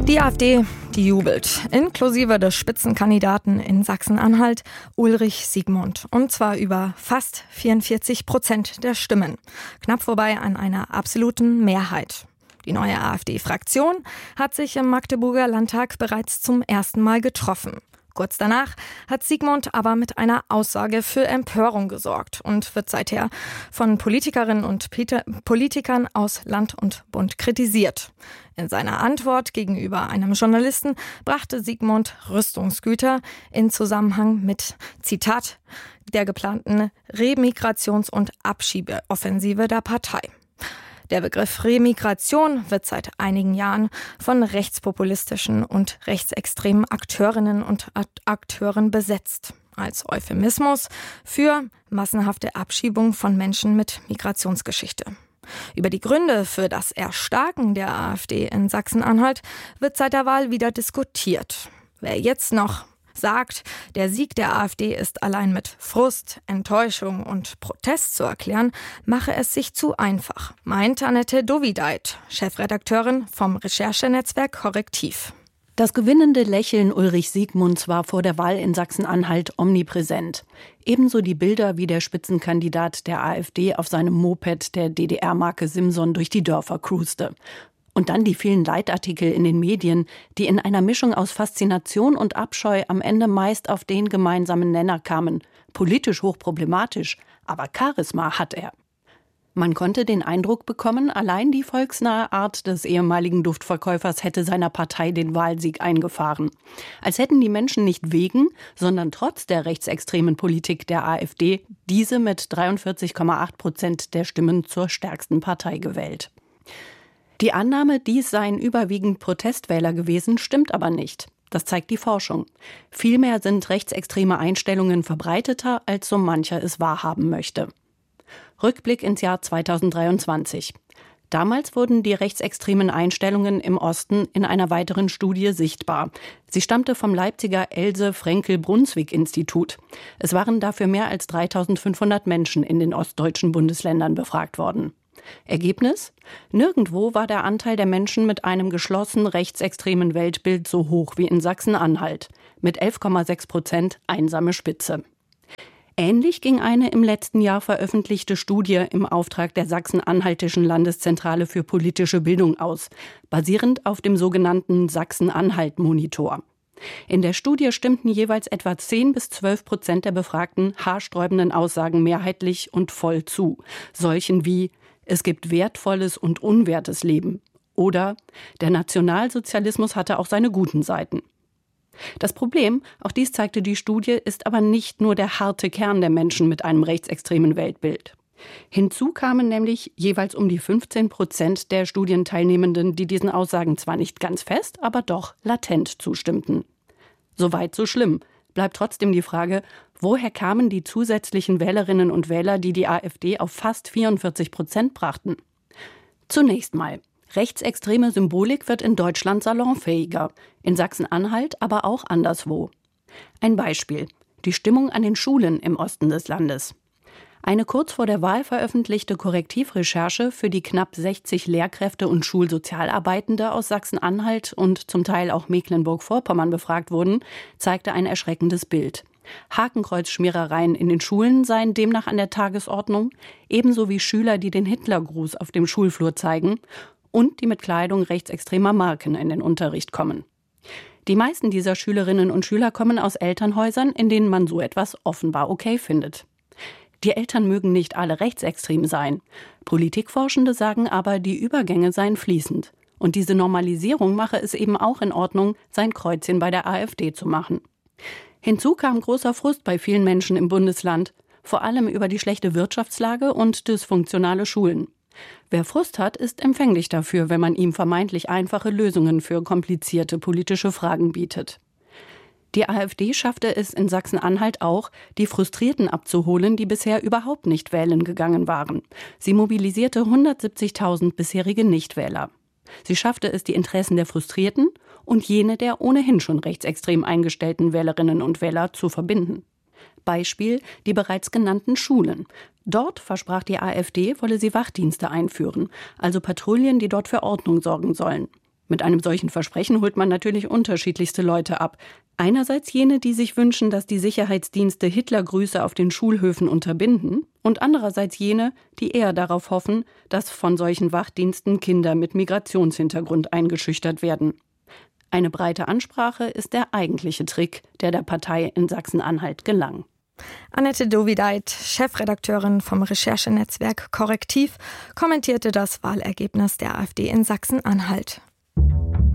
Die AfD, die jubelt, inklusive des Spitzenkandidaten in Sachsen-Anhalt, Ulrich Siegmund. Und zwar über fast 44% der Stimmen. Knapp vorbei an einer absoluten Mehrheit. Die neue AfD-Fraktion hat sich im Magdeburger Landtag bereits zum ersten Mal getroffen. Kurz danach hat Siegmund aber mit einer Aussage für Empörung gesorgt und wird seither von Politikerinnen und Politikern aus Land und Bund kritisiert. In seiner Antwort gegenüber einem Journalisten brachte Siegmund Rüstungsgüter in Zusammenhang mit, Zitat, der geplanten Remigrations- und Abschiebeoffensive der Partei. Der Begriff Remigration wird seit einigen Jahren von rechtspopulistischen und rechtsextremen Akteurinnen und Akteuren besetzt. Als Euphemismus für massenhafte Abschiebung von Menschen mit Migrationsgeschichte. Über die Gründe für das Erstarken der AfD in Sachsen-Anhalt wird seit der Wahl wieder diskutiert. Wer jetzt noch sagt, der Sieg der AfD ist allein mit Frust, Enttäuschung und Protest zu erklären, mache es sich zu einfach, meint Annette Dovideit, Chefredakteurin vom Recherchenetzwerk Korrektiv. Das gewinnende Lächeln Ulrich Siegmunds war vor der Wahl in Sachsen-Anhalt omnipräsent. Ebenso die Bilder, wie der Spitzenkandidat der AfD auf seinem Moped der DDR-Marke Simson durch die Dörfer cruiste. Und dann die vielen Leitartikel in den Medien, die in einer Mischung aus Faszination und Abscheu am Ende meist auf den gemeinsamen Nenner kamen. Politisch hochproblematisch, aber Charisma hat er. Man konnte den Eindruck bekommen, allein die volksnahe Art des ehemaligen Duftverkäufers hätte seiner Partei den Wahlsieg eingefahren. Als hätten die Menschen nicht wegen, sondern trotz der rechtsextremen Politik der AfD diese mit 43,8% der Stimmen zur stärksten Partei gewählt. Die Annahme, dies seien überwiegend Protestwähler gewesen, stimmt aber nicht. Das zeigt die Forschung. Vielmehr sind rechtsextreme Einstellungen verbreiteter, als so mancher es wahrhaben möchte. Rückblick ins Jahr 2023. Damals wurden die rechtsextremen Einstellungen im Osten in einer weiteren Studie sichtbar. Sie stammte vom Leipziger Else-Frenkel-Brunswick-Institut. Es waren dafür mehr als 3.500 Menschen in den ostdeutschen Bundesländern befragt worden. Ergebnis? Nirgendwo war der Anteil der Menschen mit einem geschlossen rechtsextremen Weltbild so hoch wie in Sachsen-Anhalt. Mit 11,6% einsame Spitze. Ähnlich ging eine im letzten Jahr veröffentlichte Studie im Auftrag der Sachsen-Anhaltischen Landeszentrale für politische Bildung aus, basierend auf dem sogenannten Sachsen-Anhalt-Monitor. In der Studie stimmten jeweils etwa 10-12% der Befragten haarsträubenden Aussagen mehrheitlich und voll zu. Solchen wie: Es gibt wertvolles und unwertes Leben. Oder der Nationalsozialismus hatte auch seine guten Seiten. Das Problem, auch dies zeigte die Studie, ist aber nicht nur der harte Kern der Menschen mit einem rechtsextremen Weltbild. Hinzu kamen nämlich jeweils um die 15% der Studienteilnehmenden, die diesen Aussagen zwar nicht ganz fest, aber doch latent zustimmten. Soweit so schlimm. Bleibt trotzdem die Frage, woher kamen die zusätzlichen Wählerinnen und Wähler, die die AfD auf fast 44% brachten? Zunächst mal. Rechtsextreme Symbolik wird in Deutschland salonfähiger, in Sachsen-Anhalt aber auch anderswo. Ein Beispiel: die Stimmung an den Schulen im Osten des Landes. Eine kurz vor der Wahl veröffentlichte Korrektivrecherche, für die knapp 60 Lehrkräfte und Schulsozialarbeitende aus Sachsen-Anhalt und zum Teil auch Mecklenburg-Vorpommern befragt wurden, zeigte ein erschreckendes Bild. Hakenkreuzschmierereien in den Schulen seien demnach an der Tagesordnung, ebenso wie Schüler, die den Hitlergruß auf dem Schulflur zeigen und die mit Kleidung rechtsextremer Marken in den Unterricht kommen. Die meisten dieser Schülerinnen und Schüler kommen aus Elternhäusern, in denen man so etwas offenbar okay findet. Die Eltern mögen nicht alle rechtsextrem sein. Politikforschende sagen aber, die Übergänge seien fließend. Und diese Normalisierung mache es eben auch in Ordnung, sein Kreuzchen bei der AfD zu machen. Hinzu kam großer Frust bei vielen Menschen im Bundesland, vor allem über die schlechte Wirtschaftslage und dysfunktionale Schulen. Wer Frust hat, ist empfänglich dafür, wenn man ihm vermeintlich einfache Lösungen für komplizierte politische Fragen bietet. Die AfD schaffte es in Sachsen-Anhalt auch, die Frustrierten abzuholen, die bisher überhaupt nicht wählen gegangen waren. Sie mobilisierte 170.000 bisherige Nichtwähler. Sie schaffte es, die Interessen der Frustrierten und jene der ohnehin schon rechtsextrem eingestellten Wählerinnen und Wähler zu verbinden. Beispiel die bereits genannten Schulen. Dort versprach die AfD, wolle sie Wachdienste einführen, also Patrouillen, die dort für Ordnung sorgen sollen. Mit einem solchen Versprechen holt man natürlich unterschiedlichste Leute ab. Einerseits jene, die sich wünschen, dass die Sicherheitsdienste Hitlergrüße auf den Schulhöfen unterbinden, und andererseits jene, die eher darauf hoffen, dass von solchen Wachdiensten Kinder mit Migrationshintergrund eingeschüchtert werden. Eine breite Ansprache ist der eigentliche Trick, der Partei in Sachsen-Anhalt gelang. Annette Dovideit, Chefredakteurin vom Recherchenetzwerk Korrektiv, kommentierte das Wahlergebnis der AfD in Sachsen-Anhalt.